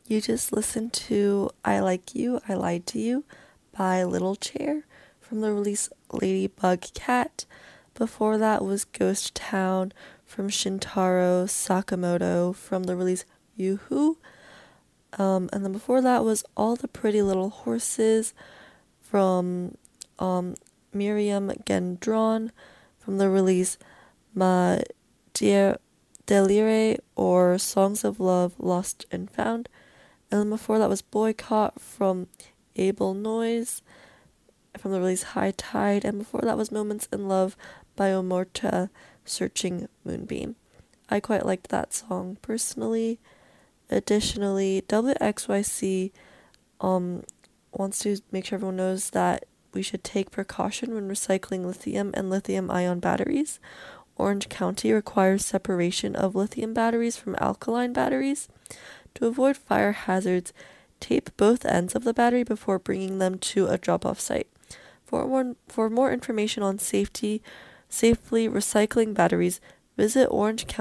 You just listened to I Like You, I Lied to You by Little Chair from the release Ladybug Cat. Before that was Ghost Town from Shintaro Sakamoto from the release Yoo-Hoo. And then before that was All the Pretty Little Horses from Miriam Gendron from the release Ma Delire or Songs of Love Lost and Found. And then before that was Boycott from Able Noise from the release High Tide. And before that was Moments in Love by Omorta Searching Moonbeam. I quite liked that song personally. Additionally, WXYC wants to make sure everyone knows that we should take precaution when recycling lithium and lithium-ion batteries. Orange County requires separation of lithium batteries from alkaline batteries. To avoid fire hazards, tape both ends of the battery before bringing them to a drop-off site. For more information on safely recycling batteries, visit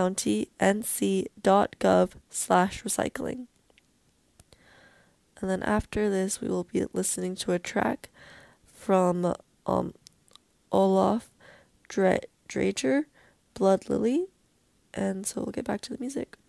orangecounty.nc.gov/recycling. And then after this, we will be listening to a track from Olaf Drager, Blood Lily. And so we'll get back to the music.